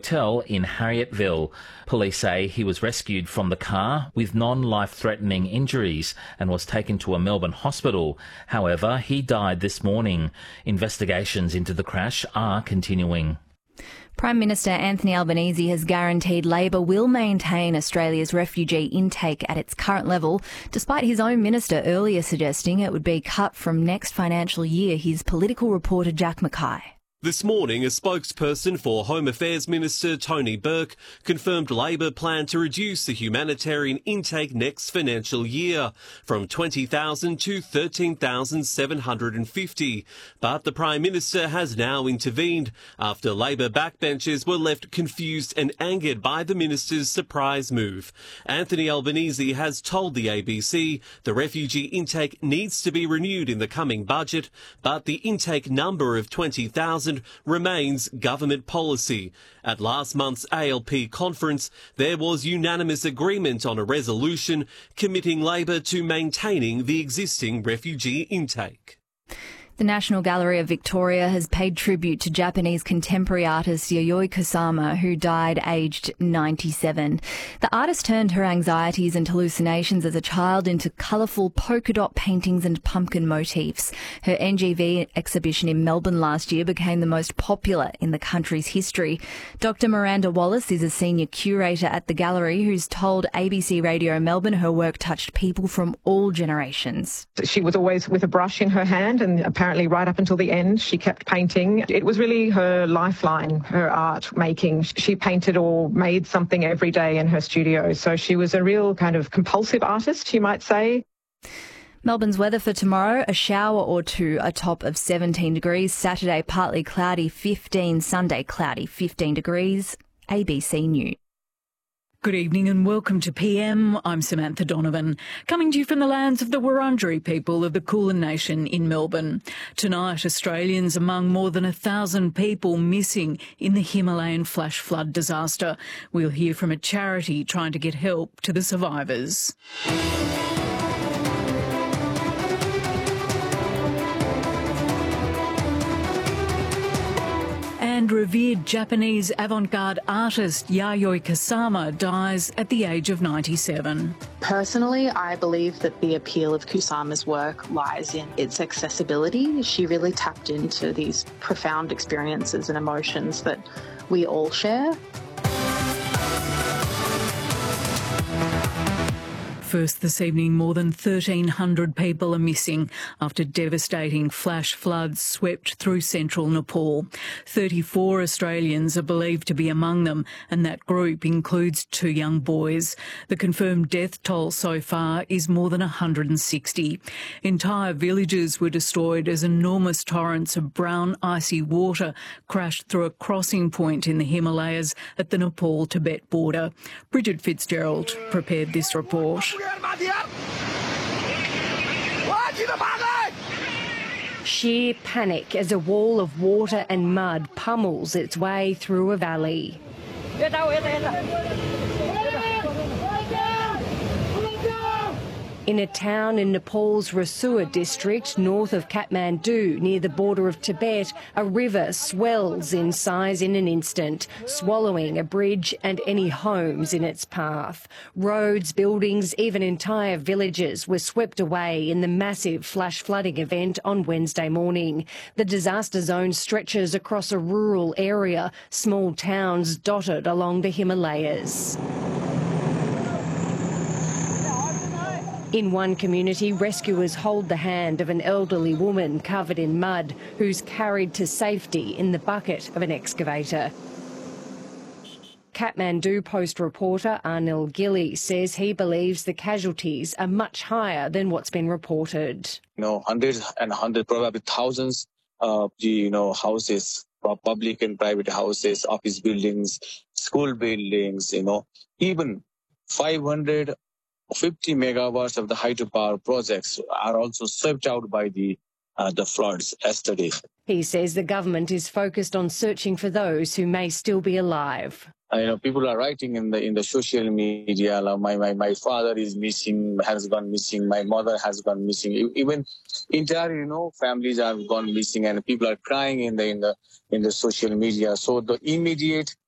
Tell in Harrietville. Police say he was rescued from the car with non-life-threatening injuries and was taken to a Melbourne hospital. However, he died this morning. Investigations into the crash are continuing. Prime Minister Anthony Albanese has guaranteed Labor will maintain Australia's refugee intake at its current level, despite his own minister earlier suggesting it would be cut from next financial year. Here's political reporter Jack Mackay. This morning, a spokesperson for Home Affairs Minister Tony Burke confirmed Labor plan to reduce the humanitarian intake next financial year from 20,000 to 13,750. But the Prime Minister has now intervened after Labor backbenchers were left confused and angered by the minister's surprise move. Anthony Albanese has told the ABC the refugee intake needs to be renewed in the coming budget, but the intake number of 20,000 remains government policy. At last month's ALP conference, there was unanimous agreement on a resolution committing Labor to maintaining the existing refugee intake. The National Gallery of Victoria has paid tribute to Japanese contemporary artist Yayoi Kusama, who died aged 97. The artist turned her anxieties and hallucinations as a child into colourful polka dot paintings and pumpkin motifs. Her NGV exhibition in Melbourne last year became the most popular in the country's history. Dr. Miranda Wallace is a senior curator at the gallery who's told ABC Radio Melbourne her work touched people from all generations. She was always with a brush in her hand, and apparently right up until the end she kept painting. It was really her lifeline, her art making. She painted or made something every day in her studio, so she was a real kind of compulsive artist, you might say. Melbourne's weather for tomorrow, a shower or two, a top of 17 degrees. Saturday, partly cloudy, 15. Sunday, cloudy, 15 degrees. ABC News. Good evening and welcome to PM. I'm Samantha Donovan, coming to you from the lands of the Wurundjeri people of the Kulin Nation in Melbourne. Tonight, Australians among more than 1,000 people missing in the Himalayan flash flood disaster. We'll hear from a charity trying to get help to the survivors. And revered Japanese avant-garde artist Yayoi Kusama dies at the age of 97. Personally, I believe that the appeal of Kusama's work lies in its accessibility. She really tapped into these profound experiences and emotions that we all share. First this evening, more than 1,300 people are missing after devastating flash floods swept through central Nepal. 34 Australians are believed to be among them, and that group includes 2 young boys. The confirmed death toll so far is more than 160. Entire villages were destroyed as enormous torrents of brown, icy water crashed through a crossing point in the Himalayas at the Nepal-Tibet border. Bridget Fitzgerald prepared this report. Sheer panic as a wall of water and mud pummels its way through a valley. In a town in Nepal's Rasua district, north of Kathmandu, near the border of Tibet, a river swells in size in an instant, swallowing a bridge and any homes in its path. Roads, buildings, even entire villages were swept away in the massive flash flooding event on Wednesday morning. The disaster zone stretches across a rural area, small towns dotted along the Himalayas. In one community, rescuers hold the hand of an elderly woman covered in mud who's carried to safety in the bucket of an excavator. Kathmandu Post reporter Anil Gilly says he believes the casualties are much higher than what's been reported. Hundreds and hundreds, probably thousands of houses, public and private houses, office buildings, school buildings, even 550 megawatts of the hydropower projects are also swept out by the floods yesterday. He says the government is focused on searching for those who may still be alive. People are writing in the social media, my father is missing, has gone missing, my mother has gone missing. Even entire families have gone missing, and people are crying in the social media. So the immediate